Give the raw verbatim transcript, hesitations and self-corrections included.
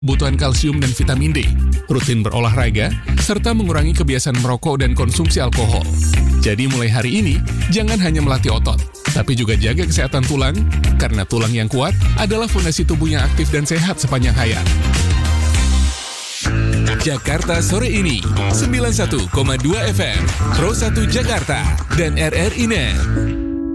kebutuhan kalsium dan vitamin D, rutin berolahraga, serta mengurangi kebiasaan merokok dan konsumsi alkohol. Jadi mulai hari ini, jangan hanya melatih otot, tapi juga jaga kesehatan tulang, karena tulang yang kuat adalah fondasi tubuh yang aktif dan sehat sepanjang hayat. Jakarta Sore Ini, sembilan puluh satu koma dua F M, Pro satu Jakarta, dan R R I Net.